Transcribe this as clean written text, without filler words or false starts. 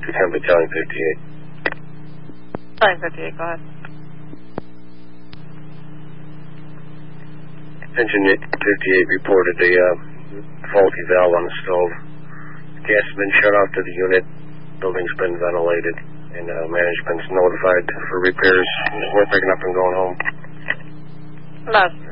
210 Battalion 58. Battalion 58, go ahead. Engine 58 reported a faulty valve on the stove. Gas has been shut off to the unit. Building's been ventilated, and management's notified for repairs. We're picking up and going home. Last